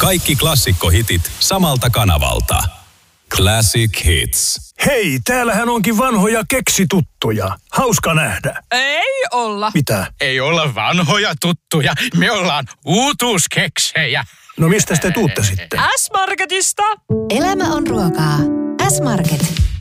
Kaikki klassikkohitit samalta kanavalta. Classic Hits. Hei, täällähän onkin vanhoja keksituttuja. Hauska nähdä. Ei olla. Mitä? Ei olla vanhoja tuttuja. Me ollaan uutuuskeksejä. No mistä te tuutte sitten? S-Marketista. Elämä on ruokaa. S-Market.